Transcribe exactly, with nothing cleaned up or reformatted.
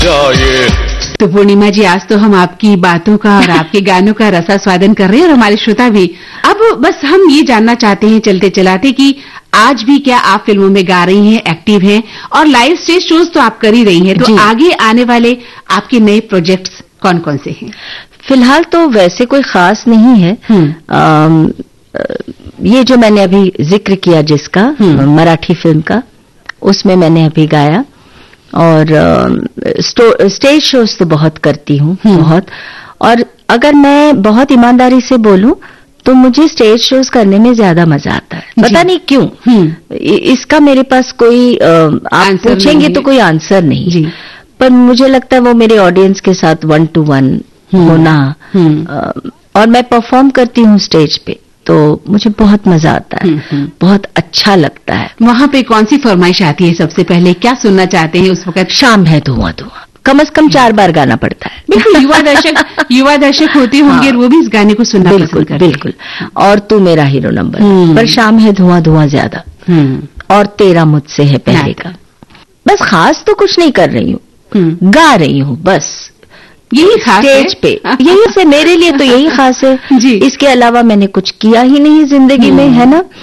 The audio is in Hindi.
तो पूर्णिमा जी, आज तो हम आपकी बातों का और आपके गानों का रसास्वादन कर रहे हैं और हमारे श्रोता भी। अब बस हम ये जानना चाहते हैं चलते चलाते कि आज भी क्या आप फिल्मों में गा रही हैं, एक्टिव हैं और लाइव स्टेज शोज तो आप कर ही रही हैं, तो आगे आने वाले आपके नए प्रोजेक्ट्स कौन कौन से हैं? फिलहाल तो वैसे कोई खास नहीं है। आ, ये जो मैंने अभी जिक्र किया जिसका मराठी फिल्म का, उसमें मैंने अभी गाया और स्टेज शोज तो बहुत करती हूँ, बहुत। और अगर मैं बहुत ईमानदारी से बोलूं तो मुझे स्टेज शोज करने में ज्यादा मजा आता है, पता नहीं क्यों। इसका मेरे पास कोई आप पूछेंगे तो कोई आंसर नहीं, पर मुझे लगता है वो मेरे ऑडियंस के साथ वन टू वन होना, और मैं परफॉर्म करती हूँ स्टेज पे तो मुझे बहुत मजा आता है, बहुत अच्छा लगता है। वहां पे कौन सी फरमाइश आती है सबसे पहले, क्या सुनना चाहते हैं उस वक्त? शाम है धुआं धुआं, कम से कम चार बार गाना पड़ता है। बिल्कुल, युवा दर्शक युवा दर्शक होते होंगे और वो भी इस गाने को सुनना पसंद करते हैं। बिल्कुल। और तू मेरा हीरो नंबर, पर शाम है धुआं धुआं ज्यादा, और तेरा मुझसे है पहले का। बस खास तो कुछ नहीं कर रही हूँ, गा रही हूँ बस, यही खास स्टेज पे। यही से मेरे लिए तो यही खास है जी। इसके अलावा मैंने कुछ किया ही नहीं जिंदगी में, है ना।